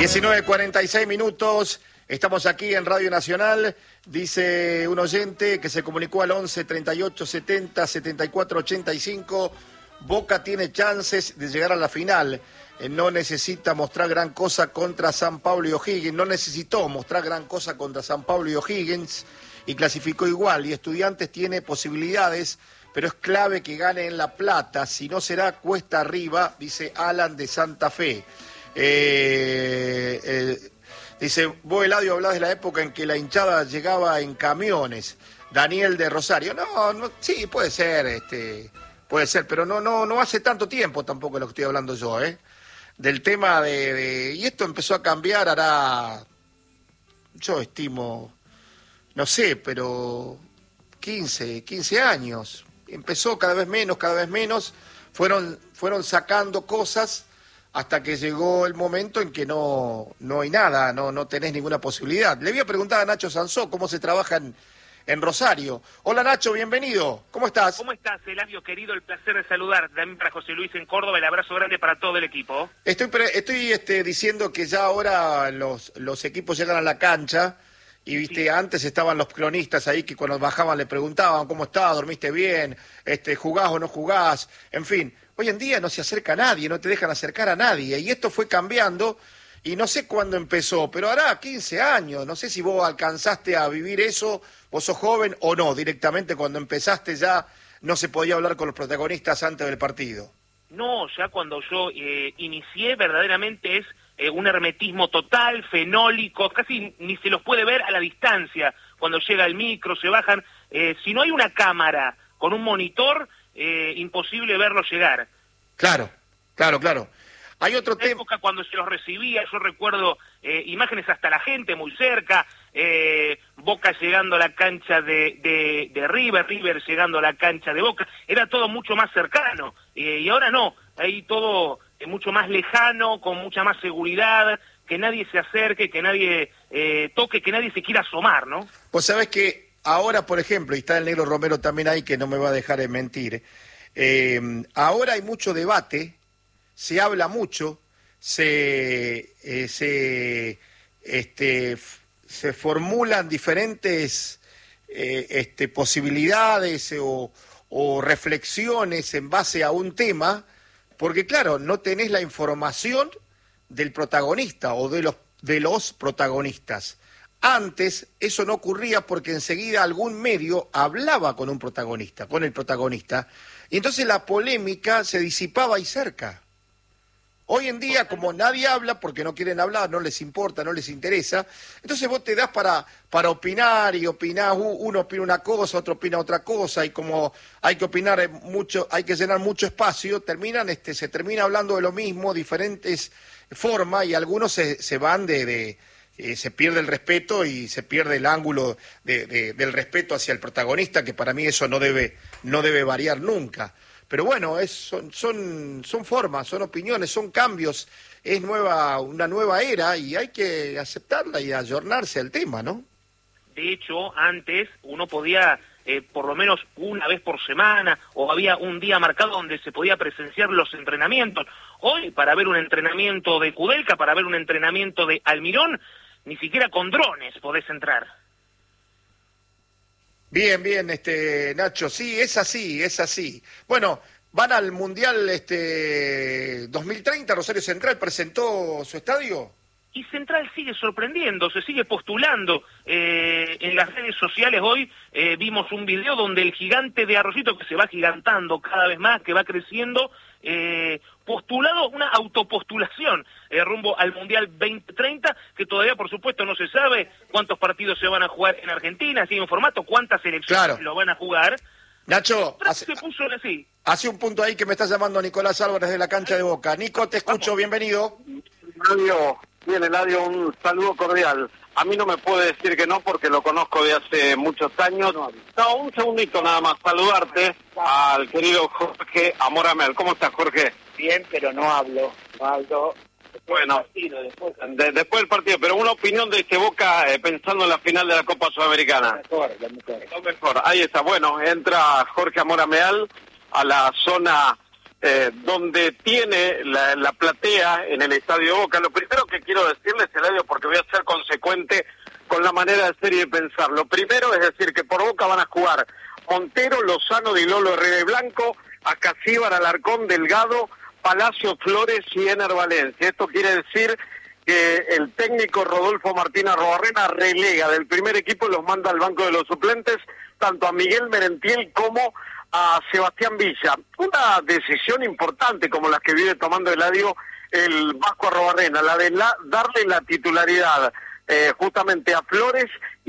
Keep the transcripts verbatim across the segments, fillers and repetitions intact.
diecinueve cuarenta y seis minutos, estamos aquí en Radio Nacional. Dice un oyente que se comunicó al once, treinta y ocho, setenta, setenta y cuatro, ochenta y cinco. Boca tiene chances de llegar a la final. Eh, no necesita mostrar gran cosa contra San Pablo y O'Higgins. No necesitó mostrar gran cosa contra San Pablo y O'Higgins y clasificó igual. Y Estudiantes tiene posibilidades, pero es clave que gane en La Plata. Si no será cuesta arriba, dice Alan de Santa Fe. Eh, eh, dice, vos, Eladio, hablás de la época en que la hinchada llegaba en camiones. Daniel de Rosario. No, no, sí, puede ser, este, puede ser, pero no, no, no hace tanto tiempo tampoco lo que estoy hablando yo, ¿eh? Del tema de, de... Y esto empezó a cambiar, hará, yo estimo, no sé, pero quince, quince años. Empezó cada vez menos, cada vez menos. Fueron, fueron sacando cosas hasta que llegó el momento en que no, no hay nada, no, no tenés ninguna posibilidad. Le voy a preguntar a Nacho Sansó cómo se trabaja en, en Rosario. Hola Nacho, bienvenido. ¿Cómo estás? ¿Cómo estás, Eladio, querido? El placer de saludar. También para José Luis en Córdoba, el abrazo grande para todo el equipo. Estoy, pre estoy este, diciendo que ya ahora los, los equipos llegan a la cancha y, viste, sí. Antes estaban los cronistas ahí que cuando bajaban le preguntaban cómo estás, dormiste bien, este, jugás o no jugás, en fin. Hoy en día no se acerca a nadie, no te dejan acercar a nadie, y esto fue cambiando, y no sé cuándo empezó, pero hará quince años, no sé si vos alcanzaste a vivir eso, vos sos joven o no, directamente cuando empezaste ya no se podía hablar con los protagonistas antes del partido. No, ya cuando yo eh, inicié verdaderamente es eh, un hermetismo total, fenólico, casi ni se los puede ver a la distancia, cuando llega el micro, se bajan, eh, si no hay una cámara con un monitor, Eh, imposible verlo llegar. Claro, claro, claro. Hay otro tema. En época cuando se los recibía, yo recuerdo eh, imágenes hasta la gente muy cerca, eh, Boca llegando a la cancha de, de, de River, River llegando a la cancha de Boca, era todo mucho más cercano, eh, y ahora no, ahí todo eh, mucho más lejano, con mucha más seguridad, que nadie se acerque, que nadie eh, toque, que nadie se quiera asomar, ¿no? Pues sabés que ahora, por ejemplo, y está el Negro Romero también ahí, que no me va a dejar de mentir, eh, ahora hay mucho debate, se habla mucho, se, eh, se, este, se formulan diferentes eh, este, posibilidades o, o reflexiones en base a un tema, porque claro, no tenés la información del protagonista o de los, de los protagonistas. Antes eso no ocurría porque enseguida algún medio hablaba con un protagonista, con el protagonista, y entonces la polémica se disipaba ahí cerca. Hoy en día, como nadie habla porque no quieren hablar, no les importa, no les interesa, entonces vos te das para, para opinar y opinás, uno opina una cosa, otro opina otra cosa, y como hay que opinar mucho, hay que llenar mucho espacio, terminan, este, se termina hablando de lo mismo, diferentes formas, y algunos se, se van de... de Eh, se pierde el respeto y se pierde el ángulo de, de, del respeto hacia el protagonista, que para mí eso no debe, no debe variar nunca. Pero bueno, es, son, son, son formas, son opiniones, son cambios, es nueva, una nueva era y hay que aceptarla y ayornarse al tema, ¿no? De hecho, antes uno podía, eh, por lo menos una vez por semana, o había un día marcado donde se podía presenciar los entrenamientos. Hoy, para ver un entrenamiento de Kudelka, para ver un entrenamiento de Almirón, ni siquiera con drones podés entrar. Bien, bien, este Nacho, sí, es así, es así. Bueno, van al Mundial este dos mil treinta, Rosario Central presentó su estadio. Y Central sigue sorprendiendo, se sigue postulando. Eh, en las redes sociales hoy eh, vimos un video donde el gigante de Arroyito, que se va gigantando cada vez más, que va creciendo, eh, postulado, una autopostulación eh, rumbo al Mundial veinte treinta, que todavía por supuesto no se sabe cuántos partidos se van a jugar en Argentina, sigue en formato, cuántas elecciones claro. lo van a jugar. Nacho, hace, se puso así. hace un punto ahí que me está llamando Nicolás Álvarez de la cancha de Boca. Nico, te escucho, Vamos. Bienvenido. Eladio, bien Eladio, un saludo cordial. A mí no me puede decir que no porque lo conozco de hace muchos años. No, un segundito nada más, saludarte al querido Jorge Amoramel. ¿Cómo estás, Jorge? Bien, pero no hablo, no hablo. Después bueno, del partido, después, de, después del partido, pero una opinión de este Boca eh, pensando en la final de la Copa Sudamericana. Lo mejor, lo mejor. Lo mejor, ahí está. Bueno, entra Jorge Amoramel a la zona eh, donde tiene la, la platea en el Estadio Boca. Lo primero que quiero decirle porque voy a ser consecuente con la manera de ser y de pensar. Lo primero es decir que por Boca van a jugar Montero, Lozano, Di Lolo, Herrera y Blanco, Acasíbar, Alarcón, Delgado, Palacio, Flores y Ener Valencia. Esto quiere decir que el técnico Rodolfo Martínez Arruabarrena relega del primer equipo y los manda al banco de los suplentes, tanto a Miguel Merentiel como a Sebastián Villa. Una decisión importante como la que viene tomando Eladio el Vasco Arruabarrena, la de la, darle la titularidad eh, justamente a Flores,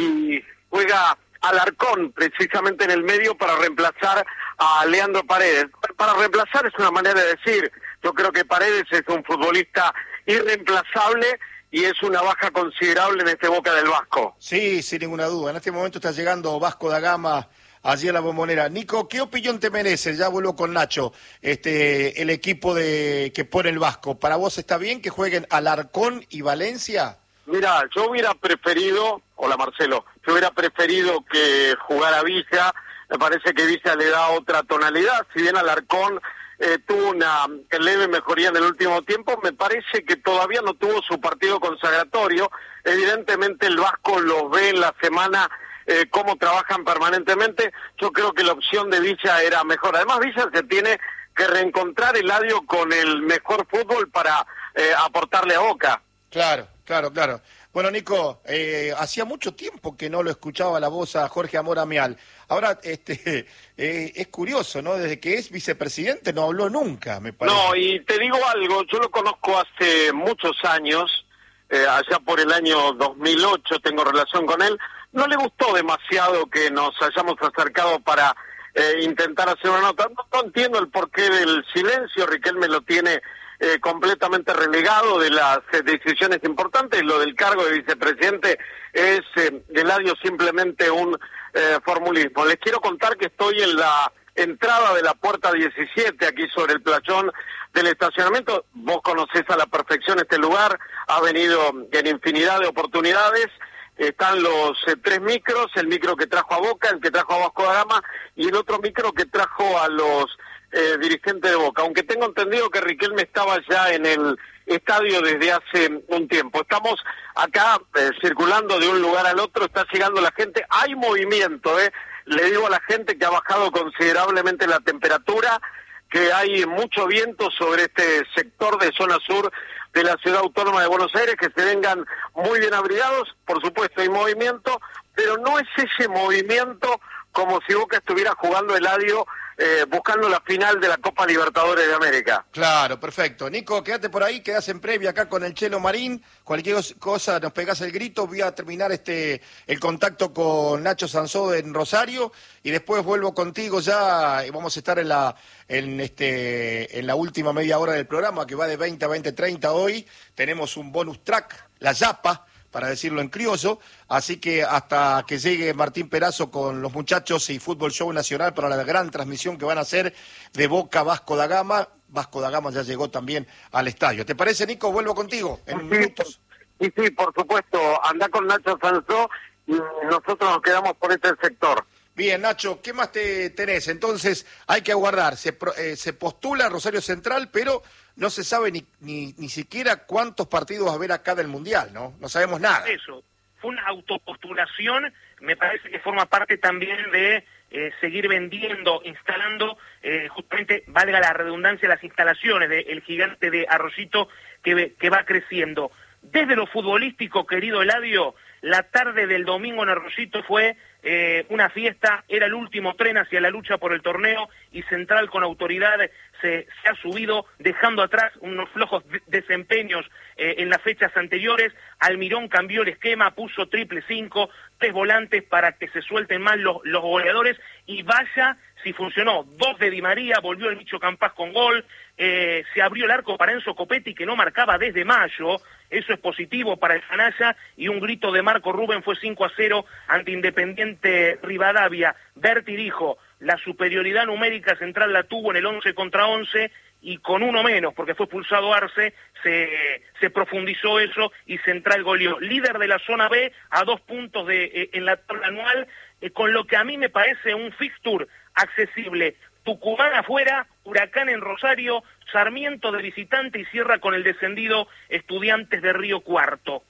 y juega Alarcón precisamente en el medio para reemplazar a Leandro Paredes. Para reemplazar es una manera de decir, yo creo que Paredes es un futbolista irreemplazable y es una baja considerable en este Boca del Vasco. Sí, sin ninguna duda. En este momento está llegando Vasco da Gama allí a la Bombonera. Nico, ¿qué opinión te merece? Ya vuelvo con Nacho. Este, el equipo de que pone el Vasco. ¿Para vos está bien que jueguen Alarcón y Valencia? Mira, yo hubiera preferido, hola Marcelo, yo hubiera preferido que jugara Villa. Me parece que Villa le da otra tonalidad. Si bien Alarcón eh, tuvo una leve mejoría en el último tiempo, me parece que todavía no tuvo su partido consagratorio. Evidentemente el Vasco los ve en la semana eh, cómo trabajan permanentemente. Yo creo que la opción de Villa era mejor. Además Villa se tiene que reencontrar Eladio con el mejor fútbol para eh, aportarle a Boca. Claro, claro, claro. Bueno, Nico, eh, hacía mucho tiempo que no lo escuchaba la voz a Jorge Amor Amial. Ahora, este, eh, es curioso, ¿no? Desde que es vicepresidente no habló nunca, me parece. No, y te digo algo, yo lo conozco hace muchos años, eh, allá por el año dos mil ocho tengo relación con él. No le gustó demasiado que nos hayamos acercado para eh, intentar hacer una nota. No, no entiendo el porqué del silencio, Riquelme lo tiene Eh, completamente relegado de las eh, decisiones importantes. Lo del cargo de vicepresidente es, eh, Eladio, simplemente un eh, formulismo. Les quiero contar que estoy en la entrada de la puerta diecisiete, aquí sobre el playón del estacionamiento. Vos conocés a la perfección este lugar, ha venido en infinidad de oportunidades. Están los eh, tres micros, el micro que trajo a Boca, el que trajo a Vasco da Gama y el otro micro que trajo a los Eh, dirigente de Boca, aunque tengo entendido que Riquelme estaba ya en el estadio desde hace un tiempo. Estamos acá eh, circulando de un lugar al otro, está llegando la gente, hay movimiento, eh. Le digo a la gente que ha bajado considerablemente la temperatura, que hay mucho viento sobre este sector de zona sur de la ciudad autónoma de Buenos Aires, que se vengan muy bien abrigados. Por supuesto hay movimiento, pero no es ese movimiento como si Boca estuviera jugando Eladio Eh, buscando la final de la Copa Libertadores de América. Claro, perfecto. Nico, quédate por ahí, quedás en previa acá con el Chelo Marín. Cualquier cosa nos pegás el grito. Voy a terminar este el contacto con Nacho Sansó en Rosario y después vuelvo contigo ya y vamos a estar en la en este en la última media hora del programa, que va de veinte a veinte treinta hoy. Tenemos un bonus track, la Yapa, para decirlo en criollo, así que hasta que llegue Martín Perazo con los muchachos y Fútbol Show Nacional para la gran transmisión que van a hacer de Boca Vasco da Gama, Vasco da Gama ya llegó también al estadio. ¿Te parece, Nico? Vuelvo contigo en sí, minutos. Sí, sí, por supuesto, anda con Nacho Sansó y nosotros nos quedamos por este sector. Bien, Nacho, ¿qué más te tenés? Entonces hay que aguardar, se, eh, se postula Rosario Central, pero no se sabe ni, ni ni siquiera cuántos partidos va a haber acá del Mundial, ¿no? No sabemos nada. Eso, fue una autopostulación, me parece que forma parte también de eh, seguir vendiendo, instalando, eh, justamente, valga la redundancia, las instalaciones del gigante de Arroyito que, que va creciendo. Desde lo futbolístico, querido Eladio, la tarde del domingo en Arroyito fue eh, una fiesta, era el último tren hacia la lucha por el torneo y Central con autoridad se, se ha subido, dejando atrás unos flojos de desempeños eh, en las fechas anteriores. Almirón cambió el esquema, puso triple cinco, tres volantes para que se suelten más los, los goleadores y vaya si funcionó. Dos de Di María, volvió el Micho Campás con gol, eh, se abrió el arco para Enzo Copetti que no marcaba desde mayo. Eso es positivo para el Canalla, y un grito de Marco Rubén fue cinco a cero ante Independiente Rivadavia. Berti dijo, la superioridad numérica Central la tuvo en el once contra once, y con uno menos, porque fue expulsado Arce, se, se profundizó eso y Central goleó. Líder de la zona B, a dos puntos de eh, en la tabla anual, eh, con lo que a mí me parece un fixture accesible. Tucumán afuera, Huracán en Rosario, Sarmiento de visitante y cierra con el descendido Estudiantes de Río Cuarto.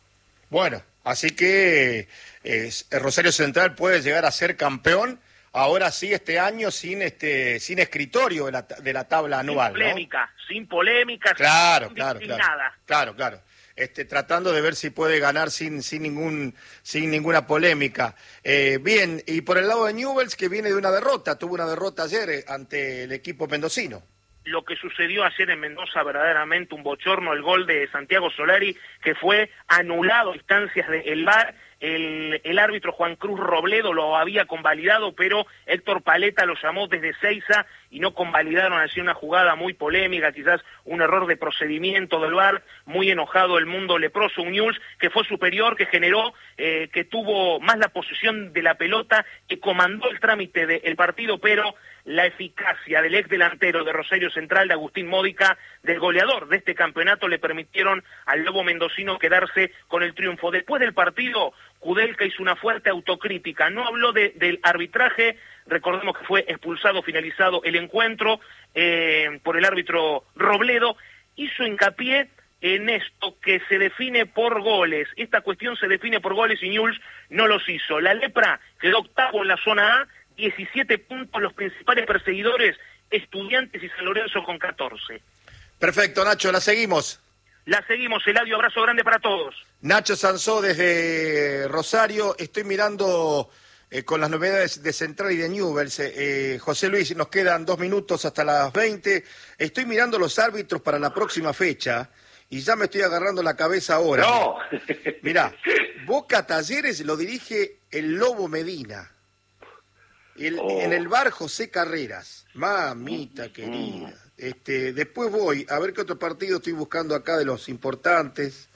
Bueno, así que eh, Rosario Central puede llegar a ser campeón. Ahora sí, este año sin este sin escritorio de la, de la tabla anual, sin polémica, ¿no? sin polémica, claro, sin, claro, sin claro, nada. Claro, claro. Este, tratando de ver si puede ganar sin sin ningún sin ninguna polémica. Eh, bien, y por el lado de Newell's, que viene de una derrota, tuvo una derrota ayer eh, ante el equipo mendocino. Lo que sucedió ayer en Mendoza, verdaderamente un bochorno, el gol de Santiago Solari, que fue anulado a instancias del V A R. El, el árbitro Juan Cruz Robledo lo había convalidado, pero Héctor Paleta lo llamó desde Seiza y no convalidaron. Así una jugada muy polémica, quizás un error de procedimiento del V A R, muy enojado el mundo leproso. Un Newell's que fue superior, que generó, eh, que tuvo más la posesión de la pelota, que comandó el trámite del partido, pero la eficacia del ex delantero de Rosario Central, de Agustín Módica, del goleador de este campeonato, le permitieron al Lobo mendocino quedarse con el triunfo. Después del partido, Kudelka hizo una fuerte autocrítica, no habló de, del arbitraje, recordemos que fue expulsado, finalizado el encuentro eh, por el árbitro Robledo, hizo hincapié en esto que se define por goles, esta cuestión se define por goles y Newell's no los hizo. La Lepra quedó octavo en la zona A, diecisiete puntos, los principales perseguidores, Estudiantes y San Lorenzo con catorce. Perfecto, Nacho, la seguimos. La seguimos, Eladio, abrazo grande para todos. Nacho Sansó desde Rosario, estoy mirando eh, con las novedades de Central y de Newell's. Eh, José Luis, nos quedan dos minutos hasta las veinte. Estoy mirando los árbitros para la próxima fecha y ya me estoy agarrando la cabeza ahora. No. Mirá, Boca Talleres lo dirige el Lobo Medina. El, Oh. En el V A R José Carreras. Mamita querida. Este, después voy a ver qué otro partido estoy buscando acá de los importantes.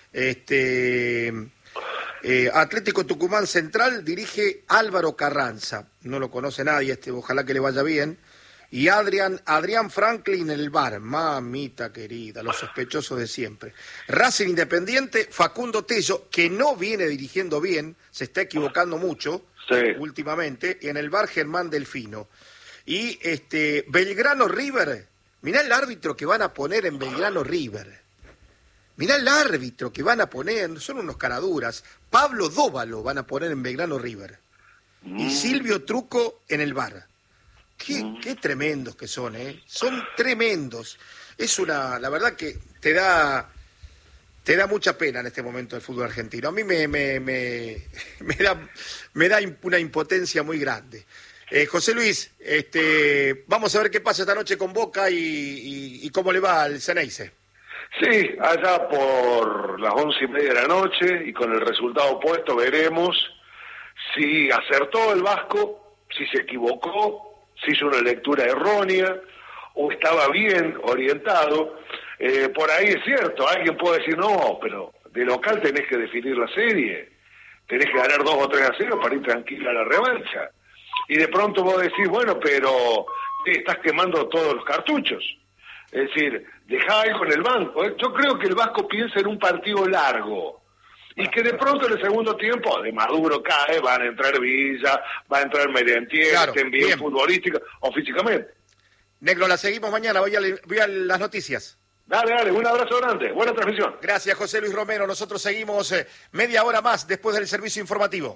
Este, eh, Atlético Tucumán Central dirige Álvaro Carranza. No lo conoce nadie, este, ojalá que le vaya bien. Y Adrián, Adrián Franklin en el V A R. Mamita querida, los sospechosos de siempre. Racing Independiente, Facundo Tello, que no viene dirigiendo bien, se está equivocando mucho. Sí. Últimamente, y en el V A R Germán Delfino. Y este Belgrano River, mirá el árbitro que van a poner en Belgrano River. Mirá el árbitro que van a poner, son unos caraduras. Pablo Dóvalo van a poner en Belgrano River. Y Silvio Truco en el V A R. Qué, qué tremendos que son, ¿eh? Son tremendos. Es una, la verdad que te da... Te da mucha pena en este momento el fútbol argentino. A mí me, me, me, me da, me da una impotencia muy grande. Eh, José Luis, este, vamos a ver qué pasa esta noche con Boca y, y, y cómo le va al Ceneice. Sí, allá por las once y media de la noche y con el resultado opuesto veremos si acertó el Vasco, si se equivocó, si hizo una lectura errónea o estaba bien orientado. Eh, por ahí es cierto, alguien puede decir, no, pero de local tenés que definir la serie, tenés que ganar dos o tres a cero para ir tranquila a la revancha. Y de pronto vos decís, bueno, pero te estás quemando todos los cartuchos. Es decir, dejá algo en el banco. Yo creo que el Vasco piensa en un partido largo. Y que de pronto en el segundo tiempo, de Maduro cae, van a entrar Villa, va a entrar Merentiel, Claro, estén bien, bien. futbolística o físicamente. Negro, la seguimos mañana, voy a, voy a las noticias. Dale, dale, un abrazo grande, buena transmisión. Gracias, José Luis Romero. Nosotros seguimos eh, media hora más después del servicio informativo.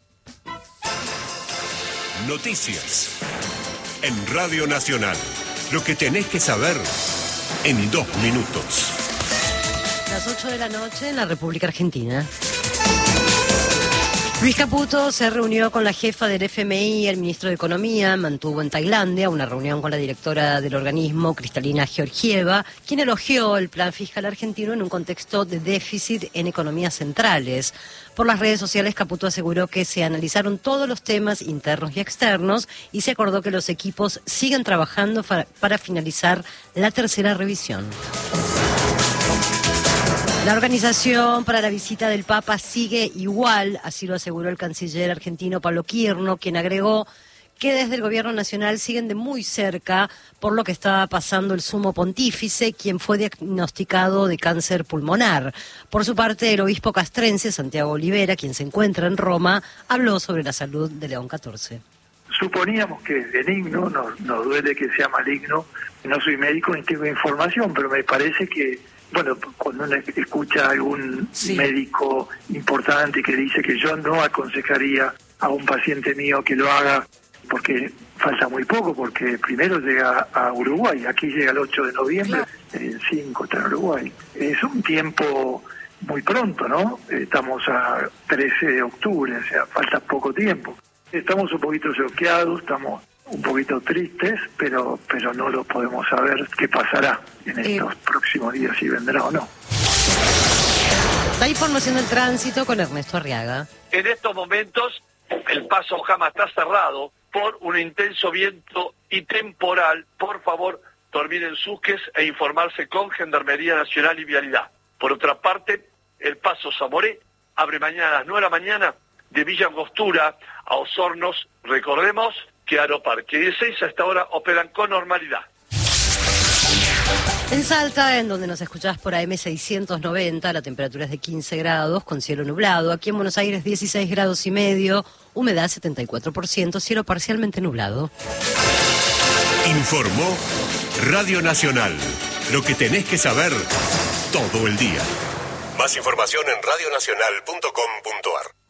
Noticias en Radio Nacional. Lo que tenés que saber en dos minutos. Las ocho de la noche en la República Argentina. Luis Caputo se reunió con la jefa del F M I y el ministro de Economía, mantuvo en Tailandia una reunión con la directora del organismo, Cristalina Georgieva, quien elogió el plan fiscal argentino en un contexto de déficit en economías centrales. Por las redes sociales, Caputo aseguró que se analizaron todos los temas internos y externos y se acordó que los equipos siguen trabajando para finalizar la tercera revisión. La organización para la visita del Papa sigue igual, así lo aseguró el canciller argentino Pablo Quirno, quien agregó que desde el gobierno nacional siguen de muy cerca por lo que estaba pasando el sumo pontífice, quien fue diagnosticado de cáncer pulmonar. Por su parte, el obispo castrense, Santiago Olivera, quien se encuentra en Roma, habló sobre la salud de León catorce. Suponíamos que es benigno, nos, nos duele que sea maligno. No soy médico ni tengo información, pero me parece que bueno, cuando uno escucha a algún Sí. médico importante que dice que yo no aconsejaría a un paciente mío que lo haga porque falta muy poco, porque primero llega a Uruguay, aquí llega el ocho de noviembre, el cinco está en Uruguay. Es un tiempo muy pronto, ¿no? Estamos a trece de octubre, o sea, falta poco tiempo. Estamos un poquito choqueados, estamos un poquito tristes, pero pero no lo podemos saber qué pasará en estos Eh. próximos días, si vendrá o no. La información del tránsito con Ernesto Arriaga. En estos momentos, el paso Ojama está cerrado por un intenso viento y temporal. Por favor, dormir en Susques e informarse con Gendarmería Nacional y Vialidad. Por otra parte, el paso Zamoré abre mañana a las nueve de la mañana de Villa Angostura a Osornos. Recordemos que Aeroparque y de seis a esta hora operan con normalidad. En Salta, en donde nos escuchás por A M seiscientos noventa, la temperatura es de quince grados, con cielo nublado. Aquí en Buenos Aires, dieciséis grados y medio, humedad setenta y cuatro por ciento, cielo parcialmente nublado. Informó Radio Nacional. Lo que tenés que saber todo el día. Más información en radio nacional punto com punto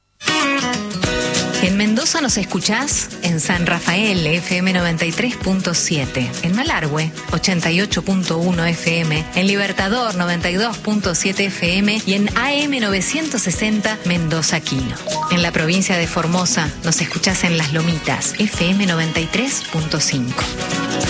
ar. En Mendoza nos escuchás en San Rafael, F M noventa y tres punto siete, en Malargüe, ochenta y ocho punto uno F M, en Libertador, noventa y dos punto siete F M y en A M novecientos sesenta Mendoza Quino. En la provincia de Formosa nos escuchás en Las Lomitas, F M noventa y tres punto cinco.